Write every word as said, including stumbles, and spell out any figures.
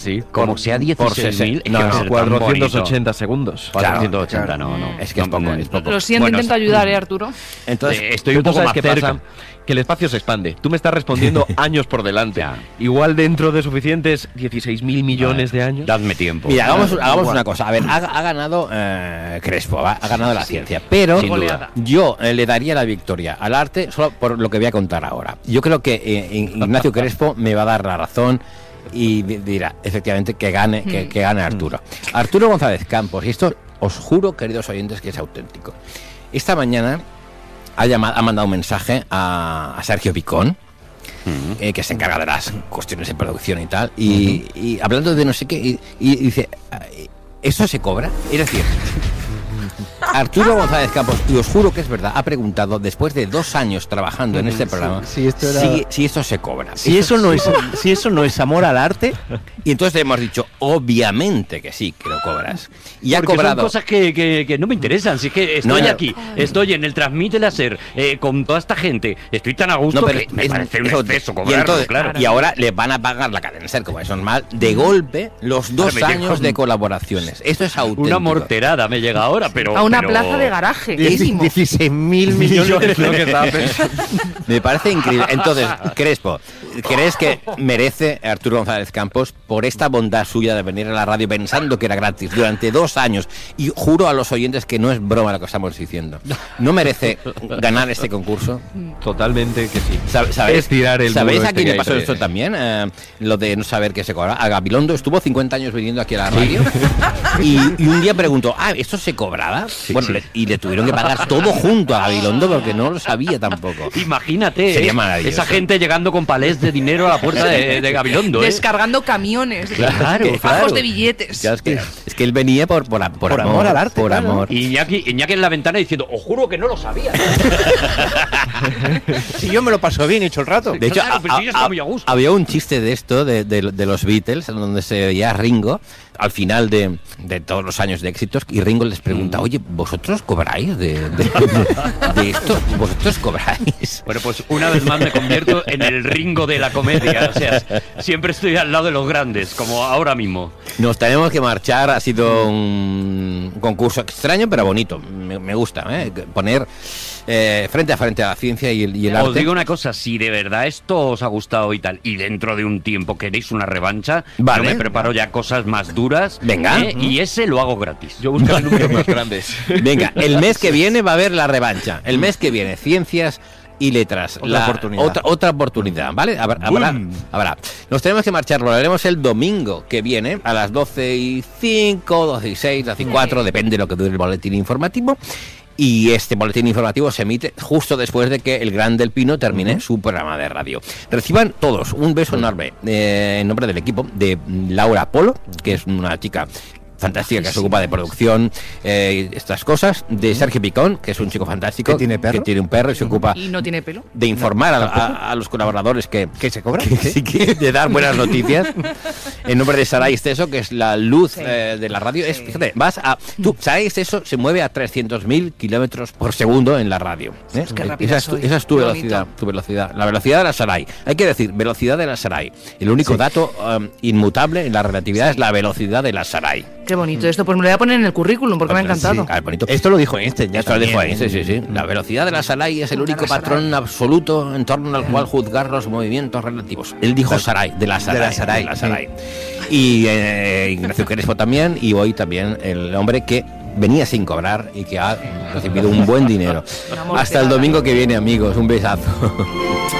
Sí, como sea dieciséis mil, no, no, cuatrocientos ochenta segundos. cuatrocientos ochenta, no, no. Es que es poco, es poco. Lo siento, Bueno, intento ayudar, ¿eh, Arturo? Entonces, Eh, estoy ¿tú un poco sabes más qué cerca. pasa? Que el espacio se expande. Tú me estás respondiendo años por delante. Ya. Igual dentro de suficientes dieciséis mil millones de años. Dadme tiempo. Mira, hagamos, Ah, hagamos igual. una cosa. A ver, ha, ha ganado eh, Crespo, ¿va? Ha ganado la ciencia. Pero Sin duda. yo eh, le daría la victoria al arte solo por lo que voy a contar ahora. Yo creo que eh, Ignacio Crespo me va a dar la razón y dirá, efectivamente, que gane, que, que gane Arturo. Arturo González Campos, y esto os juro, queridos oyentes, que es auténtico. Esta mañana ha, llamado, ha mandado un mensaje a, a Sergio Picón, uh-huh. eh, que se encarga de las cuestiones de producción y tal, y, uh-huh. y hablando de no sé qué, y, y dice, ¿eso se cobra? Es decir, Arturo González Campos, y os juro que es verdad, ha preguntado, después de dos años trabajando en este programa, sí, sí, esto era... si, si esto se cobra. Si eso, no es, si eso no es amor al arte. Y entonces le hemos dicho, obviamente que sí, que lo cobras. Y ha Porque cobrado... son cosas que, que, que no me interesan. Si es que estoy No, no. aquí, estoy en el Transmite Láser eh, con toda esta gente, estoy tan a gusto No, pero que me es- parece un eso- exceso y, cobrarlo, entonces- claro. y ahora le van a pagar la cadena SER, como es normal, de golpe los dos Ahora me años llega de un- colaboraciones. Esto es auténtico. Una morterada me llega ahora, pero... A una pero- plaza de garaje. Carísimo. dieciséis mil millones Es lo que estaba pensando. Me parece increíble. Entonces, Crespo, ¿crees que merece Arturo González Campos por esta bondad suya de venir a la radio pensando que era gratis durante dos años? Y juro a los oyentes que no es broma lo que estamos diciendo. ¿No merece ganar este concurso? Totalmente que sí. ¿Sab- ¿Sabéis, Es tirar el ¿sabéis muro a este quién que le hay pasó por esto ahí. también? Eh, lo de no saber qué se cobra. A Gabilondo estuvo cincuenta años viniendo aquí a la radio y, y un día preguntó, ah, ¿esto se cobraba? bueno, sí. le- y le tuvieron que pagar todo junto a Gabilondo porque no lo sabía tampoco. Imagínate, Sería ¿eh? maravilloso. Esa gente llegando con palés de dinero a la puerta de, de Gabilondo, ¿eh? Descargando camiones, Claro, fajos claro. de billetes. Ya, es, que, es que él venía por, por, por, Por amor al arte, Por claro. amor. Y Iñaki, Iñaki en la ventana diciendo, os juro que no lo sabía. Si yo me lo paso bien, he hecho el rato. De hecho, Claro, pero a- si yo estaba a- muy a gusto. había un chiste de esto, de, de- de los Beatles, en donde se veía a Ringo al final de, de todos los años de éxitos, y Ringo les pregunta, oye, ¿vosotros cobráis de, de, de esto? ¿Vosotros cobráis? Bueno, pues una vez más me convierto en el Ringo de la comedia. O sea, siempre estoy al lado de los grandes, como ahora mismo. Nos tenemos que marchar, ha sido un concurso extraño, pero bonito. Me, me gusta, ¿eh? Poner eh, frente a frente a la ciencia y el, y el arte. Os digo una cosa, si de verdad esto os ha gustado y tal, y dentro de un tiempo queréis una revancha, Vale. yo me preparo ya cosas más duras. Venga. ¿eh? Y ese lo hago gratis. Yo busco números más grandes. Venga, el mes que viene va a haber la revancha. El mes que viene, ciencias y letras. Otra La- oportunidad. Otra, otra oportunidad, ¿vale? Habrá, habrá, habrá. Nos tenemos que marchar, lo haremos el domingo que viene a las doce y cinco, doce y seis, doce y cuatro, depende de lo que dure el boletín informativo. Y este boletín informativo se emite justo después de que el Gran del Pino termine su programa de radio. Reciban todos un beso enorme eh, en nombre del equipo de Laura Polo, que es una chica fantástica que se ocupa de producción, eh, estas cosas, de Sergio Picón, que es un chico fantástico, ¿Que tiene perro? que tiene un perro y se ocupa Y no tiene pelo. de informar a, a- a los colaboradores que, ¿Qué se cobra? que sí que- de dar buenas noticias. En nombre de Saray Esteso, que es la luz Sí. eh, de la radio. Es, fíjate, vas a. Tú, Saray Esteso se mueve a trescientos mil kilómetros por segundo en la radio. ¿eh? Qué rápida esa, es tu, soy. esa es tu Qué velocidad, bonito. tu velocidad. La velocidad de la Saray. Hay que decir, velocidad de la Saray. El único Sí. dato um, inmutable en la relatividad es la velocidad de la Saray. Qué bonito esto, pues me lo voy a poner en el currículum porque me ha encantado. Ah, bonito. Esto lo dijo Einstein, ya Esto lo dijo también. ahí, sí, sí, sí. La velocidad de la Saray es el único la Saray. patrón absoluto en torno al cual juzgar los movimientos relativos. Él dijo Saray, de la Saray. De la Saray, de la Saray. Y eh, Ignacio Crespo también, y hoy también el hombre que venía sin cobrar y que ha recibido un buen dinero. Una morterada. Hasta el domingo que viene, amigos. Un besazo.